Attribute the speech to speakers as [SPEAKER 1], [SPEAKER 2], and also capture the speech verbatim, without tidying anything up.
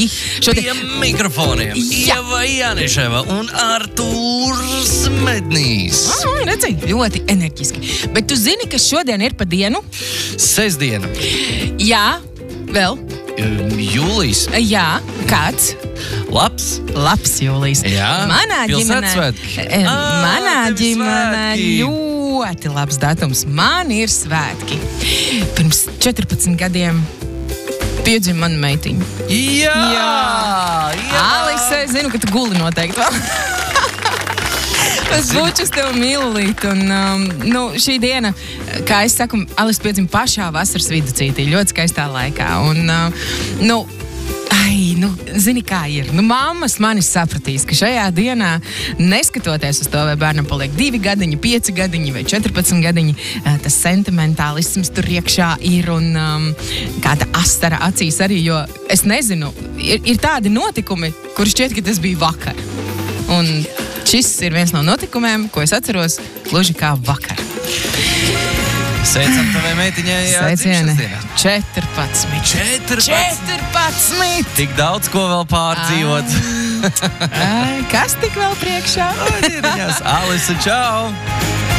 [SPEAKER 1] enerģiski.
[SPEAKER 2] Šodien... Pie mikrofoniem
[SPEAKER 1] Jā.
[SPEAKER 2] Ieva Janiševa un Artūrs Mednīs.
[SPEAKER 1] Ah, redzi, ļoti enerģiski. Bet tu zini, kas šodien ir pa dienu?
[SPEAKER 2] Sestdiena.
[SPEAKER 1] Jā, vēl.
[SPEAKER 2] Jūlijs.
[SPEAKER 1] Jā, kāds?
[SPEAKER 2] Labs.
[SPEAKER 1] Labs jūlijs.
[SPEAKER 2] Jā,
[SPEAKER 1] manā ģimenē,
[SPEAKER 2] pilsētsvētki.
[SPEAKER 1] eh, manā
[SPEAKER 2] Ā, tev ir
[SPEAKER 1] ģimenē
[SPEAKER 2] svētki.
[SPEAKER 1] ļoti labs datums. Man ir svētki. Pirms četrpadsmit gadiem piedzima mana meitiņa.
[SPEAKER 2] Jā! Jā!
[SPEAKER 1] Alise, zinu, ka tu guli noteikti vēl. Es būšu uz tevi mīlīt. Un, um, nu, šī diena, kā es saku, Alise piedzima pašā vasaras viducītī, ļoti skaistā laikā. Un, uh, nu, ai, nu, zini, kā ir. Nu, mammas manis sapratīs, ka šajā dienā, neskatoties uz to, vai bērnam paliek divi gadiņi, pieci gadiņi vai četrpadsmit gadiņi, uh, tas sentimentālisms tur iekšā ir un um, kāda astara acīs arī, jo es nezinu, ir, ir tādi notikumi, kuri šķiet, ka tas bija vakar. Un šis ir viens no notikumiem, ko es atceros gluži kā vakar.
[SPEAKER 2] Sveicam tavai meitiņai.
[SPEAKER 1] Sveicieni. četrpadsmit.
[SPEAKER 2] četrpadsmit.
[SPEAKER 1] četrpadsmit.
[SPEAKER 2] Tik daudz ko vēl pārdzīvot.
[SPEAKER 1] Ai, kas tik vēl priekšā?
[SPEAKER 2] Alise, čau!